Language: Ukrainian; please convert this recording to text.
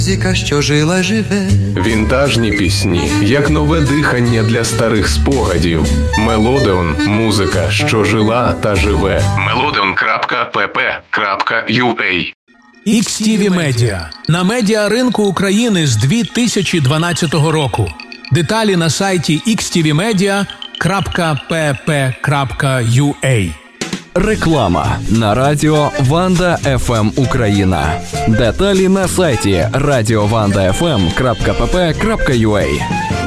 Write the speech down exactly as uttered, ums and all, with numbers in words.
Музика, що жила, живе. Вінтажні пісні, як нове дихання для старих спогадів. Мелодеон – музика, що жила та живе. мелодеон крапка пі пі крапка ю а. ікс ті ві Media. На медіаринку України з дві тисячі дванадцятого року. Деталі на сайті ікс ті ві медіа крапка пі пі крапка ю а. Реклама на радіо Ванда еф ем Україна. Деталі на сайті радіо ванда еф ем крапка пі пі крапка ю а.